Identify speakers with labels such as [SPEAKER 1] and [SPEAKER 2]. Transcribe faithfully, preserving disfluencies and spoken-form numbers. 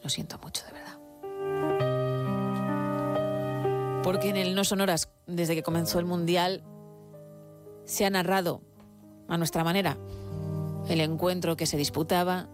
[SPEAKER 1] Lo siento mucho, de verdad. Porque en el No Sonoras, desde que comenzó el Mundial, se ha narrado a nuestra manera el encuentro que se disputaba,